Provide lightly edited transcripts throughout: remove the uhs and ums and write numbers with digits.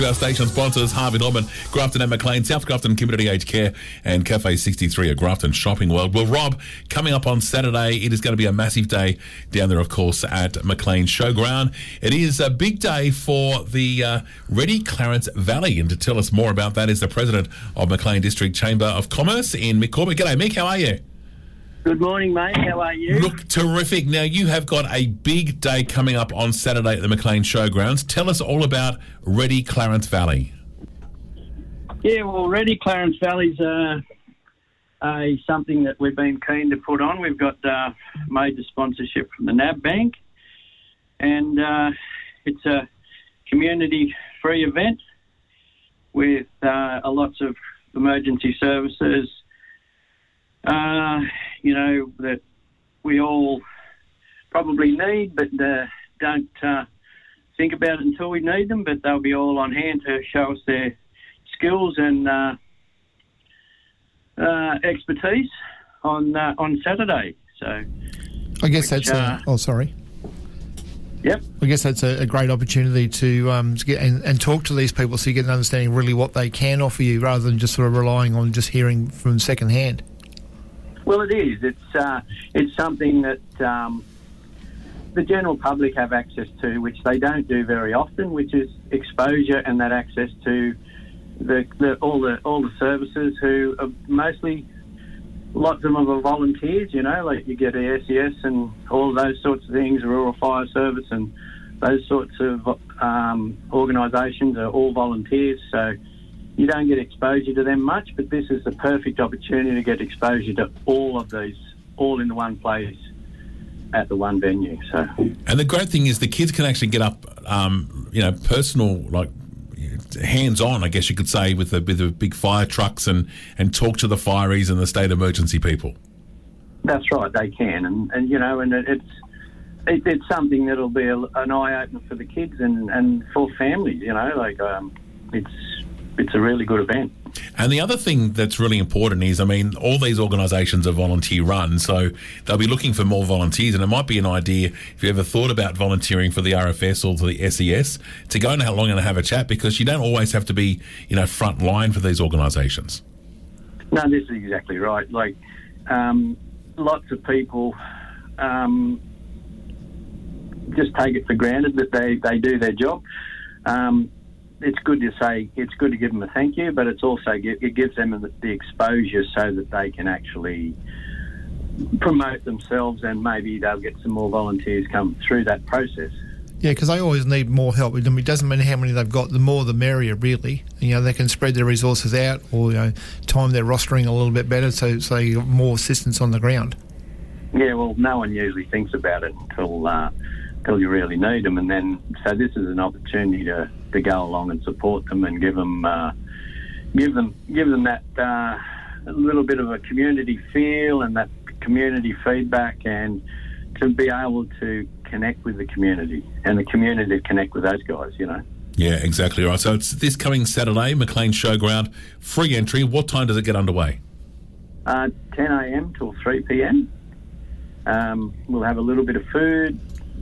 Our station sponsors Harvey Norman, Grafton and McLean, South Grafton Community Aged Care and Cafe 63 at Grafton Shopping World. Well, Rob, coming up on Saturday, it is going to be a massive day down there, of course, at McLean Showground. It is a big day for the Reddy Clarence Valley, and to tell us more about that is the President of McLean District Chamber of Commerce in Mick Corbett. G'day, Mick, how are you? Good morning, mate. How are you? Look, terrific. Now, you have got a big day coming up on Saturday at the McLean Showgrounds. Tell us all about Reddy Clarence Valley. Yeah, well, Reddy Clarence Valley's something that we've been keen to put on. We've got major sponsorship from the NAB Bank, and it's a community-free event with lots of emergency services, that we all probably need, but don't think about it until we need them, but they'll be all on hand to show us their skills and expertise on Saturday. So I guess sorry. Yep. I guess that's a great opportunity to get and talk to these people so you get an understanding really what they can offer you rather than just sort of relying on just hearing from second hand. Well, it is. It's something that the general public have access to, which they don't do very often, which is exposure and that access to all the services. Who are mostly, lots of them are volunteers. Like you get the SES and all those sorts of things, Rural Fire Service, and those sorts of organisations are all volunteers. So you don't get exposure to them much, but this is the perfect opportunity to get exposure to all of these, all in the one place at the one venue. So, and the great thing is the kids can actually get up, personal, like hands-on, I guess you could say, with the big fire trucks and talk to the fireys and the state emergency people. That's right, they can, and it's something that'll be an eye opener for the kids and for families. It's a really good event. And the other thing that's really important is, all these organisations are volunteer run, so they'll be looking for more volunteers, and it might be an idea, if you ever thought about volunteering for the RFS or the SES, to go and along and have a chat, because you don't always have to be, front line for these organisations. No, this is exactly right. Lots of people just take it for granted that they do their job. It's good to give them a thank you, but it's also it gives them the exposure so that they can actually promote themselves, and maybe they'll get some more volunteers come through that process. Yeah, because they always need more help with them. It doesn't matter how many they've got; the more the merrier, really. They can spread their resources out, or time their rostering a little bit better, so you get more assistance on the ground. Yeah, well, no one usually thinks about it until you really need them, and then so this is an opportunity to go along and support them and give them that a little bit of a community feel and that community feedback, and to be able to connect with the community and the community to connect with those guys. Yeah, exactly right. So it's this coming Saturday, McLean Showground, free entry. What time does it get underway? 10 a.m. till 3 p.m. We'll have a little bit of food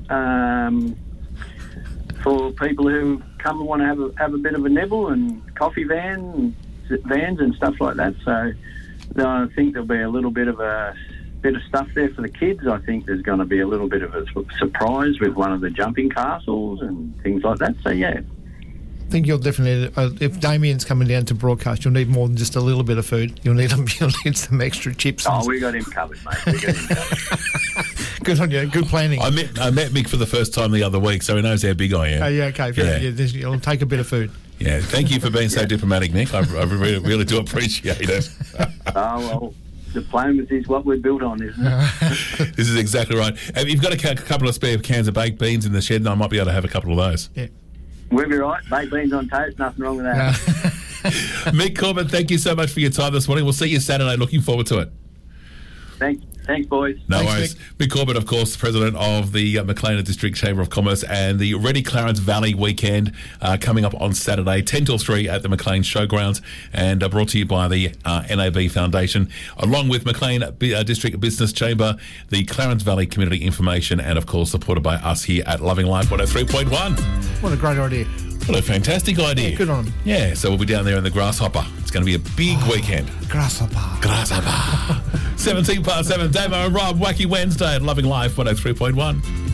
for people who come and want to have a bit of a nibble, and coffee vans and stuff like that. So I think there'll be a little bit of stuff there for the kids. I think there's going to be a little bit of a surprise with one of the jumping castles and things like that. So yeah. I think you'll definitely, if Damien's coming down to broadcast, you'll need more than just a little bit of food. You'll need some extra chips. Oh, we got him covered, mate. We got him covered. Good on you. Good planning. I met Mick for the first time the other week, so he knows how big I am. Oh, yeah, okay. Yeah, you'll take a bit of food. Yeah, thank you for being so diplomatic, Mick. I really do appreciate it. Oh, well, diplomacy is what we're built on, isn't it? This is exactly right. You've got a couple of spare cans of baked beans in the shed, and I might be able to have a couple of those. Yeah. We'll be right. Baked beans on toast, nothing wrong with that. Mick Corbett, thank you so much for your time this morning. We'll see you Saturday. Looking forward to it. Thanks. Thanks, boys. No worries. Mick Corbett, of course, President of the McLean District Chamber of Commerce, and the Reddy Clarence Valley weekend coming up on Saturday, 10 till 3 at the McLean Showgrounds, and brought to you by the NAB Foundation, along with McLean District Business Chamber, the Clarence Valley Community Information, and, of course, supported by us here at Loving Life 103.1. What a great idea. What a fantastic idea. Yeah, good on 'em. Yeah, so we'll be down there in the Grasshopper. It's going to be a big weekend. Grasshopper. Grasshopper. 17 past 7, Damo and Rob, Wacky Wednesday at Loving Life 103.1.